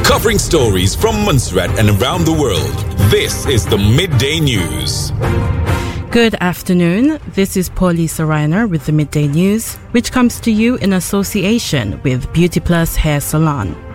Covering stories from Montserrat and around the world. This is the Midday News. Good afternoon. This is Paulisa Reiner with the Midday News, which comes to you in association with Beauty Plus Hair Salon.